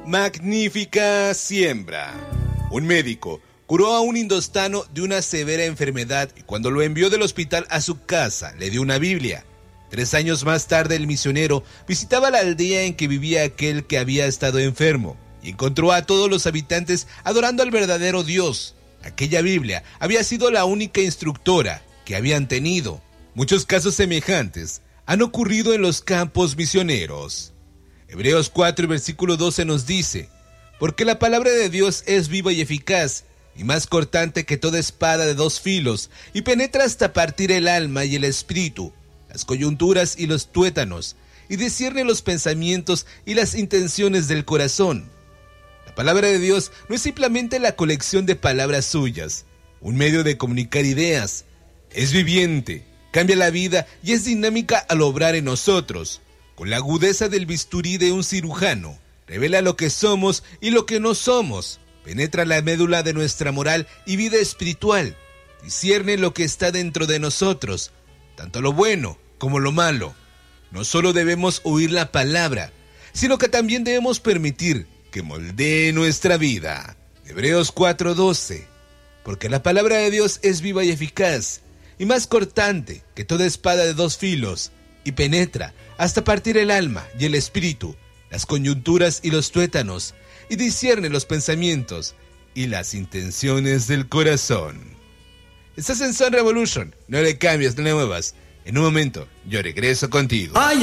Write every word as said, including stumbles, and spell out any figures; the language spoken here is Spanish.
Magnífica siembra. Un médico curó a un indostano de una severa enfermedad y cuando lo envió del hospital a su casa le dio una Biblia. Tres años más tarde el misionero visitaba la aldea en que vivía aquel que había estado enfermo y encontró a todos los habitantes adorando al verdadero Dios. Aquella Biblia había sido la única instructora que habían tenido. Muchos casos semejantes han ocurrido en los campos misioneros. Hebreos cuatro, versículo doce nos dice: porque la palabra de Dios es viva y eficaz, y más cortante que toda espada de dos filos, y penetra hasta partir el alma y el espíritu, las coyunturas y los tuétanos, y discierne los pensamientos y las intenciones del corazón. La palabra de Dios no es simplemente la colección de palabras suyas, un medio de comunicar ideas. Es viviente, cambia la vida y es dinámica al obrar en nosotros. Con la agudeza del bisturí de un cirujano, revela lo que somos y lo que no somos. Penetra la médula de nuestra moral y vida espiritual. Discierne lo que está dentro de nosotros, tanto lo bueno como lo malo. No solo debemos oír la palabra, sino que también debemos permitir que moldee nuestra vida. Hebreos cuatro doce. Porque la palabra de Dios es viva y eficaz, y más cortante que toda espada de dos filos, y penetra hasta partir el alma y el espíritu, las coyunturas y los tuétanos, y discierne los pensamientos y las intenciones del corazón. Estás en Sun Revolution, no le cambies, no le muevas. En un momento, yo regreso contigo. Ay,